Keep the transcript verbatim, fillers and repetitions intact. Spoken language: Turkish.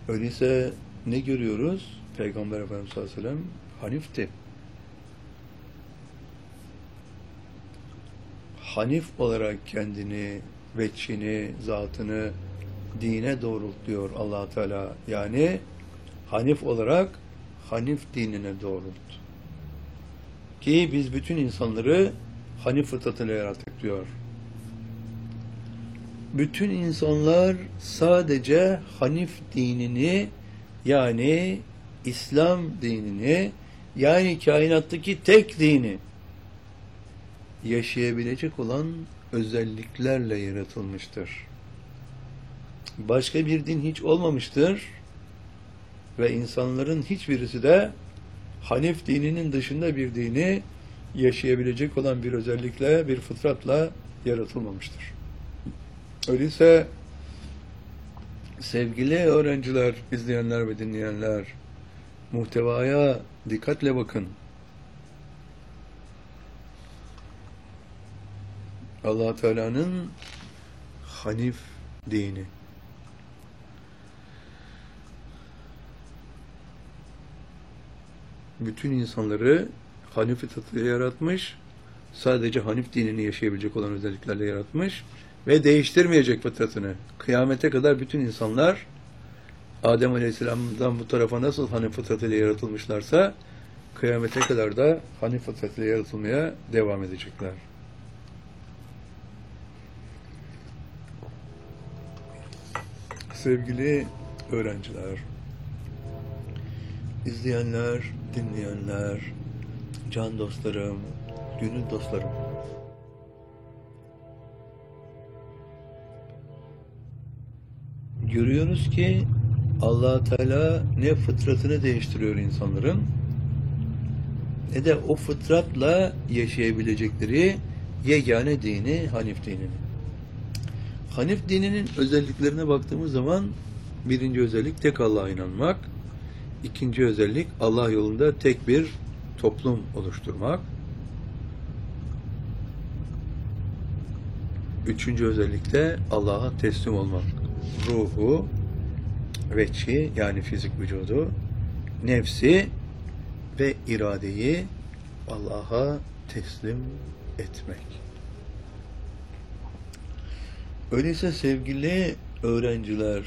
Öyleyse ne görüyoruz? Peygamber Efendimiz sallallahu aleyhi ve sellem Hanif'ti. Hanif olarak kendini, veçhini, zatını dine doğrultuyor Allah Teala. Yani Hanif olarak Hanif dinine doğrult. Ki biz bütün insanları Hanif fıtratıyla yarattık diyor. Bütün insanlar sadece Hanif dinini, yani İslam dinini, yani kainattaki tek dini yaşayabilecek olan özelliklerle yaratılmıştır. Başka bir din hiç olmamıştır ve insanların hiçbirisi de Hanif dininin dışında bir dini yaşayabilecek olan bir özellikle, bir fıtratla yaratılmamıştır. Öyleyse sevgili öğrenciler, izleyenler ve dinleyenler, muhtevaya dikkatle bakın. Allah Teala'nın Hanif dini. Bütün insanları Hanif fıtratıyla yaratmış, sadece Hanif dinini yaşayabilecek olan özelliklerle yaratmış ve değiştirmeyecek fıtratını. Kıyamete kadar bütün insanlar Adem Aleyhisselam'dan bu tarafa nasıl Hanif fıtratıyla yaratılmışlarsa kıyamete kadar da Hanif fıtratıyla yaratılmaya devam edecekler. Sevgili öğrenciler, izleyenler, dinleyenler, can dostlarım, gönül dostlarım. Görüyoruz ki Allah Teala ne fıtratını değiştiriyor insanların, ne de o fıtratla yaşayabilecekleri yegane dini, Hanif dinini. Hanif dininin özelliklerine baktığımız zaman birinci özellik tek Allah'a inanmak, ikinci özellik Allah yolunda tek bir toplum oluşturmak, üçüncü özellik de Allah'a teslim olmak. Ruhu, veçhi yani fizik vücudu, nefsi ve iradeyi Allah'a teslim etmek. Öyleyse sevgili öğrenciler,